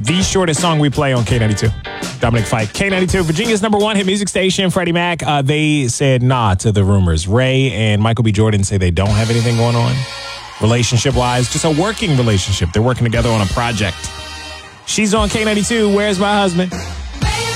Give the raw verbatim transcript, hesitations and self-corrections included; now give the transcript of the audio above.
the shortest song we play on K ninety-two. Dominic Fike. K ninety-two, Virginia's number one hit music station. Freddie Mac, uh, they said nah to the rumors. Ray and Michael B. Jordan say they don't have anything going on. Relationship-wise, just a working relationship. They're working together on a project. She's on K ninety-two. Where's My Husband?